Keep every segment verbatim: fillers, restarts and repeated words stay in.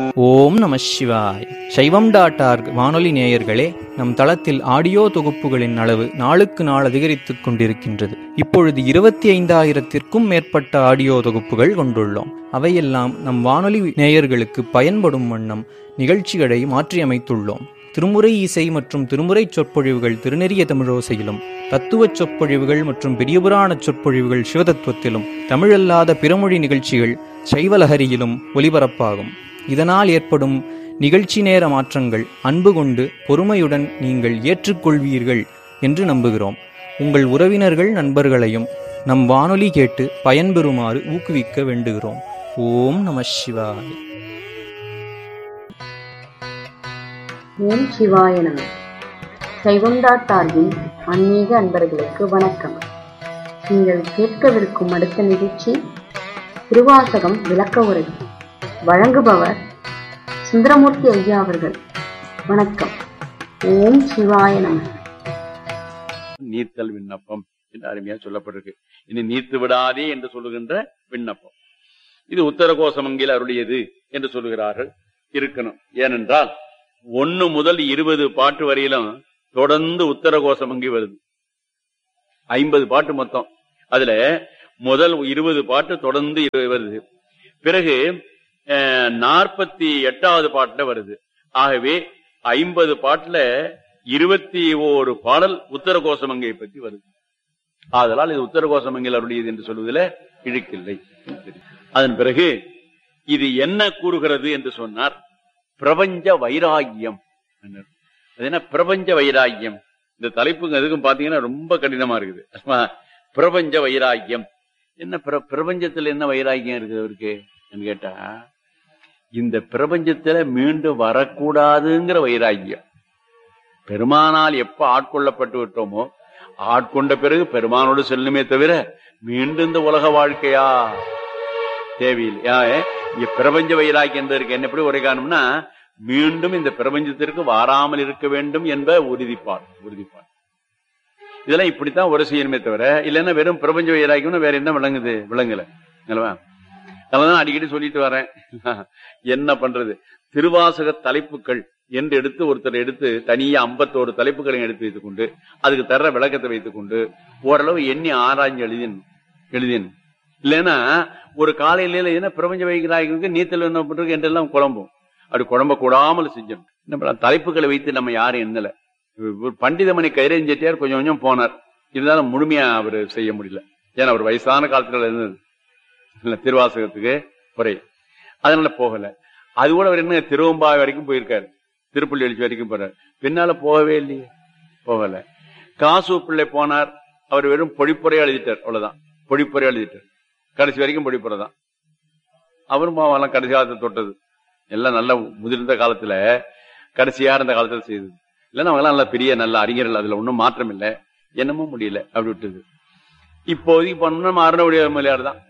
ஓம் நம சிவாய். சைவம் டாட் ஆர்க் வானொலி நேயர்களே, நம் தளத்தில் ஆடியோ தொகுப்புகளின் அளவு நாளுக்கு நாள் அதிகரித்துக் கொண்டிருக்கின்றது. இப்பொழுது இருபத்தி ஐந்தாயிரத்திற்கும் மேற்பட்ட ஆடியோ தொகுப்புகள் கொண்டுள்ளோம். அவையெல்லாம் நம் வானொலி நேயர்களுக்கு பயன்படும் வண்ணம் நிகழ்ச்சிகளை மாற்றியமைத்துள்ளோம். திருமுறை இசை மற்றும் திருமுறை சொற்பொழிவுகள் திருநெறிய தமிழோசையிலும், தத்துவ சொற்பொழிவுகள் மற்றும் பெரியபுராண சொற்பொழிவுகள் சிவதத்துவத்திலும், தமிழல்லாத பிறமொழி நிகழ்ச்சிகள் சைவலஹரியிலும் ஒலிபரப்பாகும். இதனால் ஏற்படும் நிகழ்ச்சி நேர மாற்றங்கள் அன்பு கொண்டு பொறுமையுடன் நீங்கள் ஏற்றுக்கொள்வீர்கள் என்று நம்புகிறோம். உங்கள் உறவினர்கள் நண்பர்களையும் நம் வானொலி கேட்டு பயன்பெறுமாறு ஊக்குவிக்க வேண்டுகிறோம். ஓம் நம சிவாய. ஓம் சிவாய நம. சைவம் டாட் ஆர்கின் ஆன்மீக அன்பர்களுக்கு வணக்கம். நீங்கள் கேட்கவிருக்கும் அடுத்த நிகழ்ச்சி திருவாசகம் விளக்க உரை. வழங்குபவர் சுந்தரமூர்த்தி ஐயா அவர்கள். வணக்கம். ஓம் சிவாய நம. நீர்த்தல் விண்ணப்பம் என்று அருமையா சொல்லப்பட்டிருக்கு. இனி நீர்த்து விடாதே என்று சொல்லுகின்ற விண்ணப்பம் இது உத்தரகோசமங்கில் அருளியது என்று சொல்லுகிறார்கள். இருக்கணும். ஏனென்றால் ஒன்னு முதல் இருபது பாட்டு வரையிலும் தொடர்ந்து உத்தரகோசமங்கி வருது. ஐம்பது பாட்டு மொத்தம். அதுல முதல் இருபது பாட்டு தொடர்ந்து வருது. பிறகு நாற்பத்தி எட்டாவது பாட்டுல வருது. ஆகவே ஐம்பது பாட்டுல இருபத்தி ஓரு பாடல் உத்தரகோசமங்கை பற்றி வருது. ஆதலால் இது உத்தரகோசமங்கில் அருளியது என்று சொல்வதில் இழுக்கில்லை. அதன் பிறகு இது என்ன கூறுகிறது என்று சொன்னார். பிரபஞ்ச வைராகியம். அது என்ன பிரபஞ்ச வைராகியம்? இந்த தலைப்புக்கு எதுக்கும் பாத்தீங்கன்னா ரொம்ப கடினமா இருக்குது. பிரபஞ்ச வைராகியம் என்ன? பிரபஞ்சத்துல என்ன வைராகியம் இருக்குது அவருக்கு கேட்டா, இந்த பிரபஞ்சத்துல மீண்டும் வரக்கூடாதுங்கிற வைராகியம். பெருமானால் எப்ப ஆட்கொள்ளப்பட்டு விட்டோமோ, ஆட்கொண்ட பிறகு பெருமானோடு செல்லுமே தவிர மீண்டும் இந்த உலக வாழ்க்கையா தேவையில்லை. இங்க பிரபஞ்ச வைராகியம் இருக்கு. என்ன எப்படி உரை காணும்னா, மீண்டும் இந்த பிரபஞ்சத்திற்கு வாராமல் இருக்க வேண்டும் என்ப உறுதிப்பாடு. உறுதிப்பாடு இதெல்லாம் இப்படித்தான் ஒரு செய்யணுமே தவிர, இல்லைன்னா வெறும் பிரபஞ்ச வைராகியம்னு வேற என்ன விளங்குது? விளங்கல. அதனாலதான் அடிக்கடி சொல்லிட்டு வரேன். என்ன பண்றது? திருவாசக தலைப்புகள் என்று எடுத்து ஒருத்தர் எடுத்து தனியா ஐம்பத்தோரு தலைப்புகளையும் எடுத்து வைத்துக் கொண்டு அதுக்கு தர்ற விளக்கத்தை வைத்துக் கொண்டு ஓரளவு எண்ணி ஆராய்ஞ்சு எழுதின் எழுதின் இல்லைன்னா ஒரு காலையில என்ன பிரபஞ்ச வைராகியத்துக்கு நீத்தல் என்ன பண்றது என்றெல்லாம் குழம்பும். அப்படி குழம்ப கூடாமல் செஞ்சோம். தலைப்புகளை வைத்து நம்ம யாரும் எண்ணல. பண்டிதமணி கைரேன் செட்டியார் கொஞ்சம் கொஞ்சம் போனார். இருந்தாலும் முழுமையா அவர் செய்ய முடியல. ஏன்னா அவர் வயசான காலத்துல இருந்தது திருவாசகத்துக்கு குறை. அதனால போகல. அது கூட அவர் என்ன திருவம்பாவை வரைக்கும் போயிருக்காரு. திருப்பள்ளி எழுச்சி வரைக்கும் போறாரு. பின்னால போகவே இல்லையே. போகல. காசு பிள்ளை போனார். அவர் வெறும் பொழிப்புரையா எழுதிட்டார். அவ்வளவுதான். பொழிப்புரையா எழுதிட்டார். கடைசி வரைக்கும் பொழிப்புரை தான். அவரும் பாவெல்லாம் கடைசி காலத்தை தொட்டது. எல்லாம் நல்ல முதிர்ந்த காலத்துல கடைசியா இருந்த காலத்துல செய்தது. இல்லைன்னா அவங்க எல்லாம் நல்ல பெரிய நல்ல அறிஞர்கள். அதுல ஒன்னும் மாற்றம் இல்லை. என்னமோ முடியல. அப்படி விட்டது. இப்போதைக்கு பண்ணோம்னா அருணவுடைய மலையார் தான்.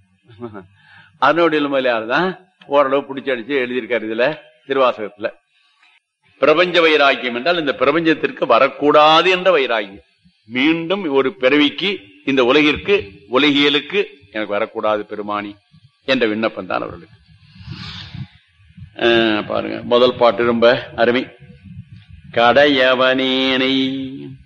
அருணவுடைய மலையார் தான் ஓரளவு பிடிச்சி அடிச்சு எழுதியிருக்காரு இதுல திருவாசகத்துல. பிரபஞ்ச வைராக்கியம் என்றால் இந்த பிரபஞ்சத்திற்கு வரக்கூடாது என்ற வைராக்கியம். மீண்டும் ஒரு பிறவிக்கு இந்த உலகிற்கு உலகியலுக்கு எனக்கு வரக்கூடாது பெருமானி என்ற விண்ணப்பம் தான் அவர்களுக்கு. பாருங்க, முதல் பாட்டு ரொம்ப அருமை. கடையவனேனை